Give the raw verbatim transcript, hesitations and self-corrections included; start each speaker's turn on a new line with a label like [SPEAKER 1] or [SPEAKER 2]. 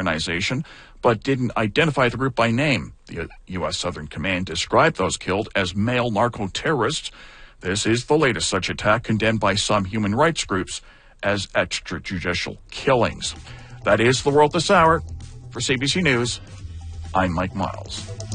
[SPEAKER 1] organization, but didn't identify the group by name. The U S Southern Command described those killed as male narco-terrorists. This is the latest such attack, condemned by some human rights groups as extrajudicial killings. That is the world this hour. For C B C News, I'm Mike Miles.